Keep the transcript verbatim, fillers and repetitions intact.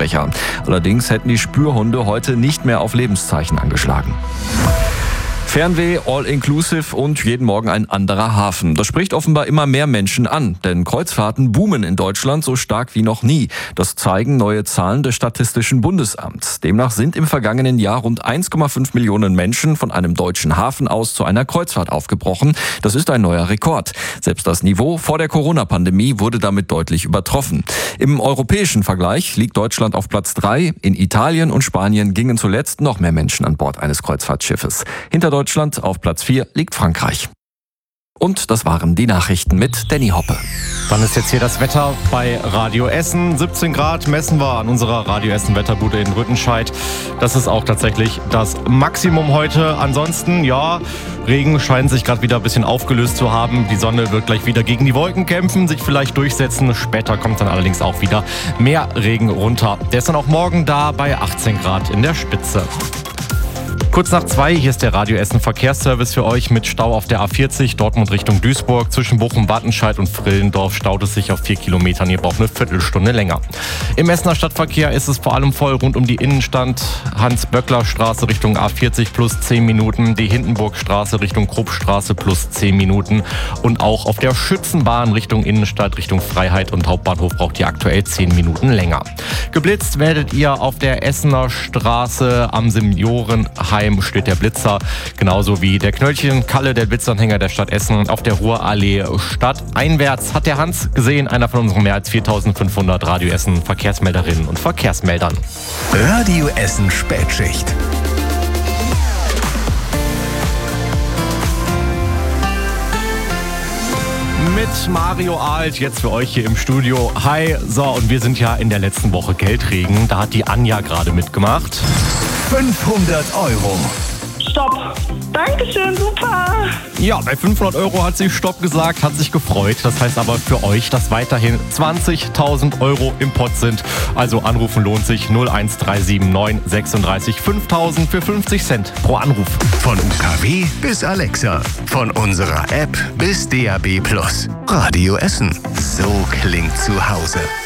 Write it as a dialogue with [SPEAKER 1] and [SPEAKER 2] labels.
[SPEAKER 1] schwächer. Allerdings hätten die Spürhunde heute nicht mehr auf Lebenszeichen angeschlagen. Fernweh, All-Inclusive und jeden Morgen ein anderer Hafen. Das spricht offenbar immer mehr Menschen an, denn Kreuzfahrten boomen in Deutschland so stark wie noch nie. Das zeigen neue Zahlen des Statistischen Bundesamts. Demnach sind im vergangenen Jahr rund eins Komma fünf Millionen Menschen von einem deutschen Hafen aus zu einer Kreuzfahrt aufgebrochen. Das ist ein neuer Rekord. Selbst das Niveau vor der Corona-Pandemie wurde damit deutlich übertroffen. Im europäischen Vergleich liegt Deutschland auf Platz drei. In Italien und Spanien gingen zuletzt noch mehr Menschen an Bord eines Kreuzfahrtschiffes. Hinter Deutschland auf Platz vier liegt Frankreich. Und das waren die Nachrichten mit Danny Hoppe.
[SPEAKER 2] Dann ist jetzt hier das Wetter bei Radio Essen. siebzehn Grad messen wir an unserer Radio Essen Wetterbude in Rüttenscheid. Das ist auch tatsächlich das Maximum heute. Ansonsten, ja, Regen scheint sich gerade wieder ein bisschen aufgelöst zu haben. Die Sonne wird gleich wieder gegen die Wolken kämpfen, sich vielleicht durchsetzen. Später kommt dann allerdings auch wieder mehr Regen runter. Der ist dann auch morgen da bei achtzehn Grad in der Spitze. Kurz nach zwei, hier ist der Radio Essen Verkehrsservice für euch mit Stau auf der A vierzig, Dortmund Richtung Duisburg. Zwischen Bochum, Wattenscheid und Frillendorf staut es sich auf vier Kilometern. Ihr braucht eine Viertelstunde länger. Im Essener Stadtverkehr ist es vor allem voll rund um die Innenstadt. Hans-Böckler-Straße Richtung A vierzig plus zehn Minuten. Die Hindenburgstraße Richtung Kruppstraße plus zehn Minuten. Und auch auf der Schützenbahn Richtung Innenstadt, Richtung Freiheit und Hauptbahnhof braucht ihr aktuell zehn Minuten länger. Geblitzt werdet ihr auf der Essener Straße am Seniorenheim. Steht der Blitzer, genauso wie der Knöllchen Kalle, der Blitzanhänger der Stadt Essen auf der Ruhrallee stadteinwärts. Hat der Hans gesehen, einer von unseren mehr als viertausendfünfhundert Radio Essen Verkehrsmelderinnen und Verkehrsmeldern.
[SPEAKER 3] Radio Essen Spätschicht.
[SPEAKER 2] Mit Mario Alt, jetzt für euch hier im Studio. Hi, so, und wir sind ja in der letzten Woche Geldregen. Da hat die Anja gerade mitgemacht.
[SPEAKER 3] fünfhundert Euro.
[SPEAKER 4] Stopp. Dankeschön, super.
[SPEAKER 2] Ja, bei fünfhundert Euro hat sie Stopp gesagt, hat sich gefreut. Das heißt aber für euch, dass weiterhin zwanzigtausend Euro im Pott sind. Also anrufen lohnt sich null eins drei sieben neun sechsunddreißig fünftausend für fünfzig Cent pro Anruf.
[SPEAKER 3] Von U K W bis Alexa. Von unserer App bis D A B Plus. Radio Essen. So klingt zu Hause.